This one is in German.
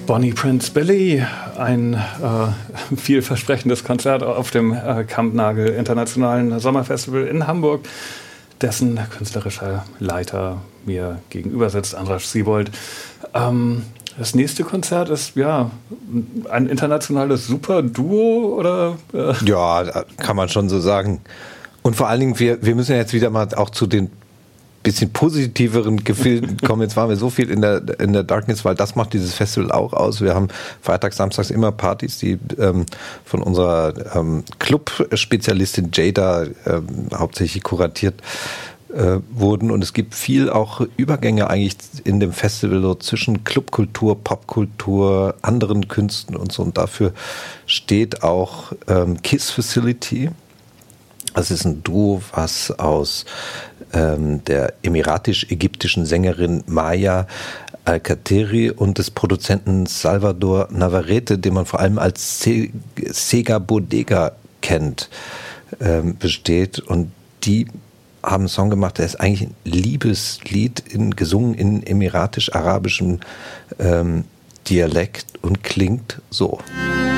Bonnie Prince Billy, ein vielversprechendes Konzert auf dem Kampnagel Internationalen Sommerfestival in Hamburg, dessen künstlerischer Leiter mir gegenüber sitzt, Andras Siebold. Das nächste Konzert ist ja ein internationales Superduo, oder? Ja, kann man schon so sagen. Und vor allen Dingen, wir müssen ja jetzt wieder mal auch zu den bisschen positiveren Gefilden kommen. Jetzt waren wir so viel in der Darkness, weil das macht dieses Festival auch aus. Wir haben freitags, samstags immer Partys, die von unserer Club-Spezialistin Jada hauptsächlich kuratiert wurden. Und es gibt viel auch Übergänge eigentlich in dem Festival so zwischen Clubkultur, Popkultur, anderen Künsten und so. Und dafür steht auch Kiss Facility. Das ist ein Duo, was aus der emiratisch-ägyptischen Sängerin Maya Al-Kateri und des Produzenten Salvador Navarrete, den man vor allem als Sega Bodega kennt, besteht. Und die haben einen Song gemacht, der ist eigentlich ein Liebeslied, gesungen in emiratisch-arabischem Dialekt und klingt so.